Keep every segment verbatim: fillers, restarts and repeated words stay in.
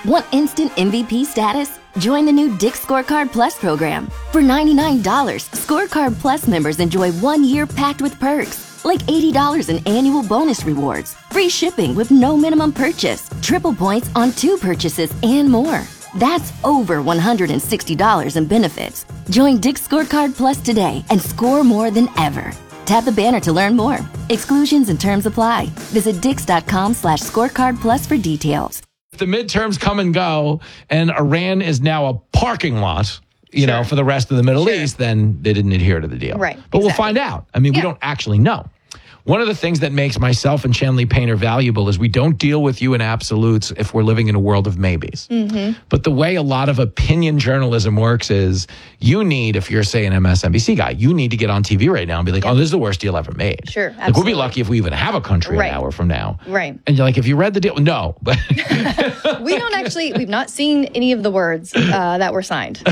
Want instant M V P status? Join the new Dick's Scorecard Plus program. For ninety-nine dollars, Scorecard Plus members enjoy one year packed with perks, like eighty dollars in annual bonus rewards, free shipping with no minimum purchase, triple points on two purchases, and more. That's over one hundred sixty dollars in benefits. Join Dick's Scorecard Plus today and score more than ever. Tap the banner to learn more. Exclusions and terms apply. Visit dix.com slash scorecard plus for details. The midterms come and go, and Iran is now a parking lot, you Sure. know, for the rest of the Middle Sure. East, then they didn't adhere to the deal. Right, But we'll exactly. find out. I mean, we Yeah. don't actually know. One of the things that makes myself and Shanley Painter valuable is we don't deal with you in absolutes if we're living in a world of maybes. Mm-hmm. But the way a lot of opinion journalism works is you need, if you're, say, an M S N B C guy, you need to get on T V right now and be like, oh, this is the worst deal ever made. Sure, Like, we'll be absolutely. lucky if we even have a country Right. an hour from now. Right. And you're like, if you read the deal, no. But We don't actually, we've not seen any of the words uh, that were signed.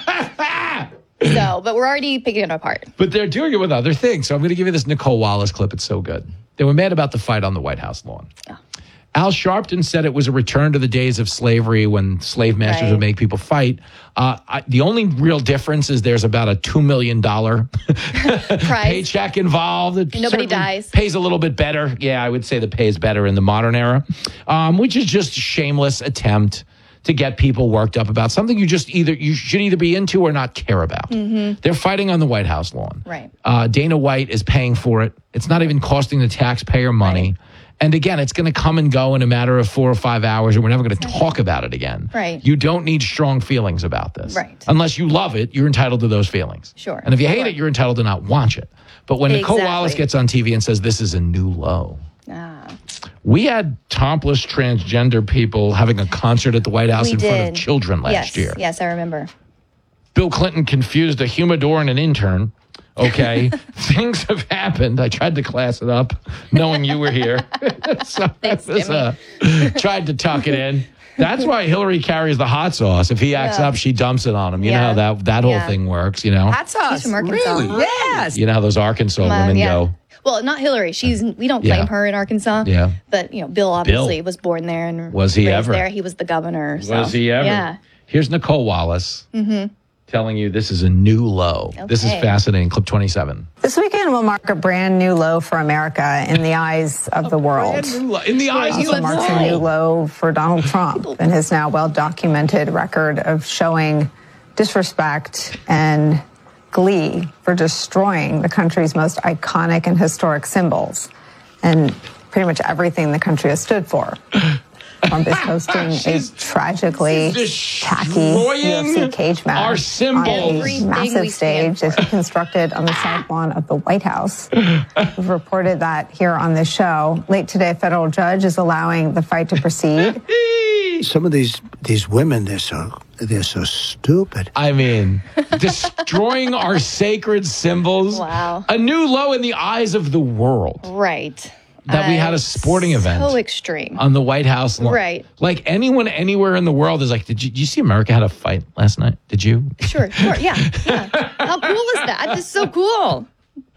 So, but we're already picking it apart. But they're doing it with other things. So I'm going to give you this Nicole Wallace clip. It's so good. They were mad about the fight on the White House lawn. Oh. Al Sharpton said it was a return to the days of slavery when slave masters Right. would make people fight. Uh, I, the only real difference is there's about a two million dollars paycheck involved. It Nobody certainly dies. Pays a little bit better. Yeah, I would say the pay is better in the modern era, um, which is just a shameless attempt to get people worked up about something you just either you should either be into or not care about. They're fighting on the White House lawn. Right. Uh, Dana White is paying for it. It's not even costing the taxpayer money. Right. And again, it's going to come and go in a matter of four or five hours, and we're never going to talk about it again. Right. You don't need strong feelings about this. Right. Unless you love it, you're entitled to those feelings. Sure. And if you hate Sure. it, you're entitled to not watch it. But when Nicole Exactly. Wallace gets on T V and says this is a new low, Ah. we had topless transgender people having a concert at the White House We in front of did. children last yes. year. Yes, I remember. Bill Clinton confused a humidor and an intern. Okay. Things have happened. I tried to class it up knowing you were here. so Thanks, I was, Jimmy. uh, tried to tuck it in. That's why Hillary carries the hot sauce. If he acts Yeah. up, she dumps it on him. You know Yeah. how that, that whole Yeah. thing works, you know? Hot sauce. She's from Arkansas. Really? Yes. You know how those Arkansas Uh, women yeah. go. Well, not Hillary. She's we don't Yeah. claim her in Arkansas. Yeah. But you know, Bill obviously was born there and Was he raised ever? there. He was the governor. So, Was he ever? Yeah. Here's Nicole Wallace telling you this is a new low. This is Okay. fascinating. Clip twenty-seven. This weekend will mark a brand new low for America in the eyes of the world. Brand new low. In the eyes of Also the marks a new world. low for Donald Trump and his now well-documented record of showing disrespect and glee for destroying the country's most iconic and historic symbols and pretty much everything the country has stood for. Trump is hosting a She's- tragically she's tacky U F C destroying cage match our symbols. on a Everything we massive stand stage that he constructed on the south lawn of the White House. We've reported that here on this show. Late today, a federal judge is allowing the fight to proceed. Some of these these women, they're so they're so stupid. I mean, destroying our sacred symbols. Wow. A new low in the eyes of the world Right. that we had Uh, a sporting event So extreme. on the White House lawn. Right. Like anyone anywhere in the world is like, did you, did you see America had a fight last night? Did you? Sure, sure, yeah, yeah. How cool is that? That's so cool.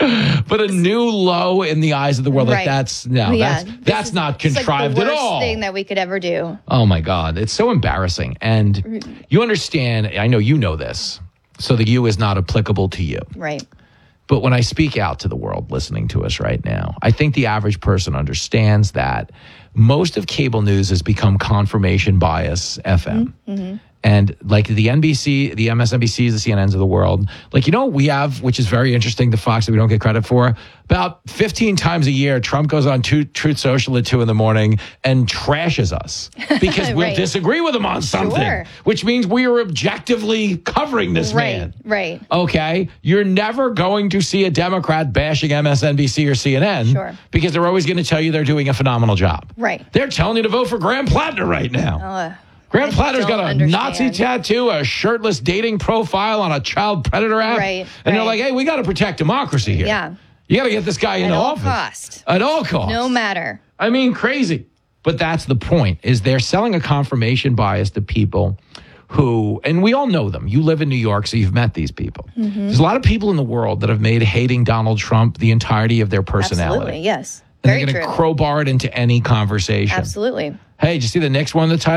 But a new low in the eyes of the world. Like Right. that's, no, Yeah, that's, this that's is- not it's contrived like the at worst all. thing that we could ever do. Oh my God. It's so embarrassing. And you understand, I know you know this, so the you is not applicable to you. Right. But when I speak out to the world listening to us right now, I think the average person understands that most of cable news has become confirmation bias F M. Mm-hmm. And like the N B C, the M S N B Cs, the C N Ns of the world, like, you know what we have, which is very interesting, the Fox that we don't get credit for? About fifteen times a year, Trump goes on two, Truth Social at two in the morning and trashes us because we'll Right. disagree with him on something, Sure. which means we are objectively covering this Right, man. right. Okay, you're never going to see a Democrat bashing M S N B C or C N N Sure. because they're always going to tell you they're doing a phenomenal job. Right. They're telling you to vote for Graham Plattner right now. Uh, Graham I Platter's got don't a understand. Nazi tattoo, a shirtless dating profile on a child predator app. Right, And they're right. like, hey, we got to protect democracy here. Yeah. You got to get this guy into At all office. cost. At all costs. No matter. I mean, crazy. But that's the point, is they're selling a confirmation bias to people who, and we all know them. You live in New York, so you've met these people. Mm-hmm. There's a lot of people in the world that have made hating Donald Trump the entirety of their personality. Absolutely. Yes. And Very they're true. going to crowbar it into any conversation. Absolutely. Hey, did you see the Knicks won the title?